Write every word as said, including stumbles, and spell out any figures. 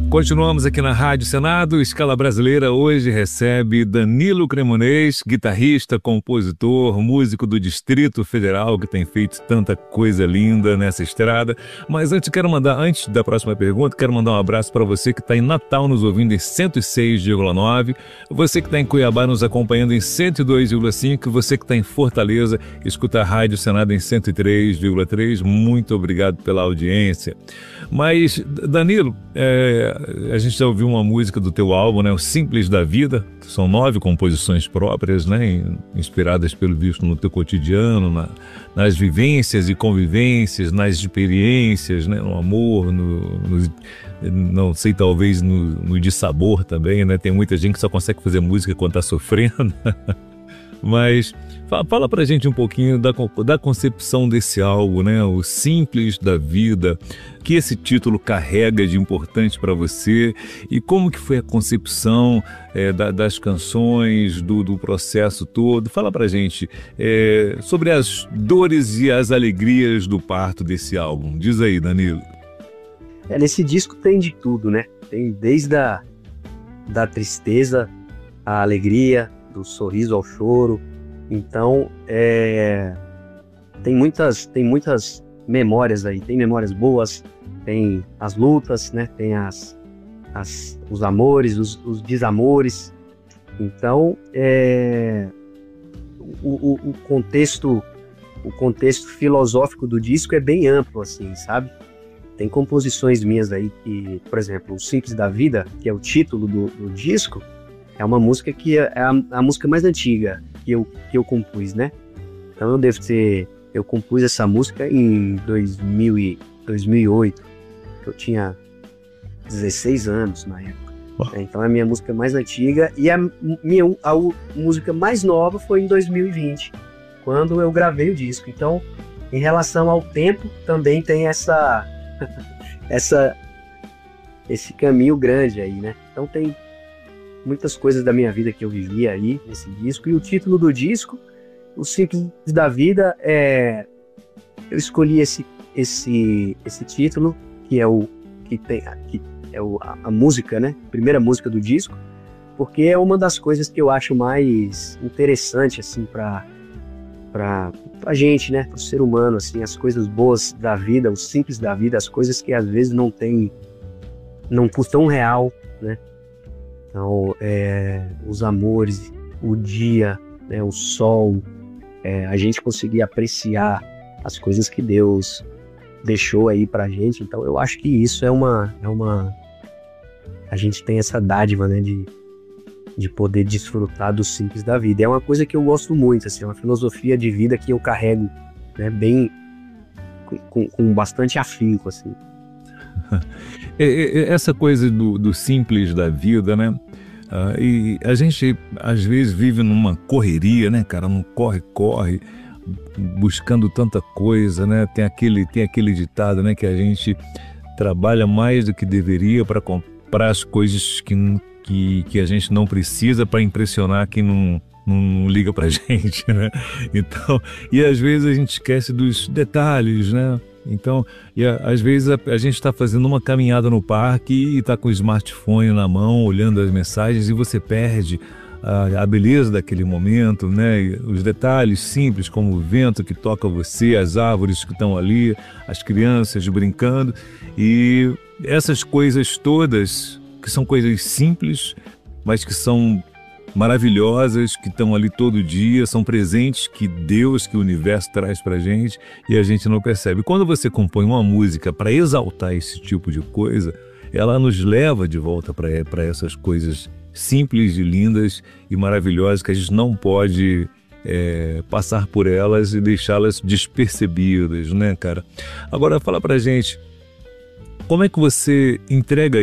Continuamos aqui na Rádio Senado. Escala Brasileira hoje recebe Danilo Cremonês, guitarrista, compositor, músico do Distrito Federal, que tem feito tanta coisa linda nessa estrada. Mas antes, quero mandar, antes da próxima pergunta, quero mandar um abraço para você que está em Natal nos ouvindo em cento e seis vírgula nove, você que está em Cuiabá nos acompanhando em cento e dois vírgula cinco, você que está em Fortaleza, escuta a Rádio Senado em cento e três vírgula três. Muito obrigado pela audiência. Mas, Danilo, é, a gente já ouviu uma música do teu álbum, né? O Simples da Vida. São nove composições próprias, né? Inspiradas, pelo visto, no teu cotidiano, na, nas vivências e convivências, nas experiências, né? No amor, no, no, não sei, talvez no, no dissabor também, né? Tem muita gente que só consegue fazer música quando está sofrendo. Mas fala, fala pra gente um pouquinho da, da concepção desse álbum, né? O Simples da Vida, que esse título carrega de importante para você, e como que foi a concepção é, da, das canções, do, do processo todo. Fala pra gente é, sobre as dores e as alegrias do parto desse álbum. Diz aí, Danilo. É, nesse disco tem de tudo, né? Tem desde a da tristeza, a alegria, do sorriso ao choro. Então é, tem muitas tem muitas memórias aí, tem memórias boas, tem as lutas, né? Tem as, as os amores, os, os desamores. Então é, o, o, o contexto o contexto filosófico do disco é bem amplo, assim, sabe? Tem composições minhas aí que, por exemplo, o Simples da Vida, que é o título do, do disco, é uma música que é a, a música mais antiga que eu, que eu compus, né? Então eu devo ter... Eu compus essa música em dois mil e oito, eu tinha dezesseis anos na época. Oh. Então é a minha música mais antiga, e a minha a, a música mais nova foi em dois mil e vinte, quando eu gravei o disco. Então, em relação ao tempo, também tem essa, essa esse caminho grande aí, né? Então tem muitas coisas da minha vida que eu vivi aí nesse disco. E o título do disco, O Simples da Vida, é... eu escolhi esse, esse, esse título, que é o que tem que é o, a, a música, né? Primeira música do disco, porque é uma das coisas que eu acho mais interessante, assim, para para a gente, né? Para o ser humano, assim, as coisas boas da vida, o simples da vida, as coisas que às vezes não tem, não custam um real, né? Então, é, os amores, o dia, né, o sol, é, a gente conseguir apreciar as coisas que Deus deixou aí pra gente. Então, eu acho que isso é uma... É uma a gente tem essa dádiva, né, de, de poder desfrutar do simples da vida. É uma coisa que eu gosto muito, assim, é uma filosofia de vida que eu carrego, né, bem... com, com bastante afinco, assim. Essa coisa do, do simples da vida, né? Ah, e a gente às vezes vive numa correria, né, cara? Num corre-corre, buscando tanta coisa, né? Tem aquele, tem aquele ditado, né? Que a gente trabalha mais do que deveria para comprar as coisas que, que, que a gente não precisa, para impressionar quem não, não liga pra gente, né? Então, e às vezes a gente esquece dos detalhes, né? Então, e a, às vezes a, a gente está fazendo uma caminhada no parque e está com o smartphone na mão, olhando as mensagens, e você perde a, a beleza daquele momento, né? E os detalhes simples, como o vento que toca você, as árvores que estão ali, as crianças brincando, e essas coisas todas, que são coisas simples, mas que são maravilhosas, que estão ali todo dia, são presentes que Deus, que o universo traz pra gente, e a gente não percebe. Quando você compõe uma música para exaltar esse tipo de coisa, ela nos leva de volta para essas coisas simples e lindas e maravilhosas, que a gente não pode é, passar por elas e deixá-las despercebidas, né, cara? Agora fala pra gente, como é que você entrega